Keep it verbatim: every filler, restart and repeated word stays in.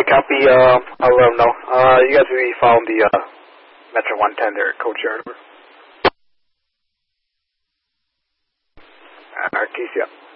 Okay, copy. Uh, I'll let them know. Uh, you guys will be following the uh, Metro one ten there, Coach Yard. Alright, Keith, yeah.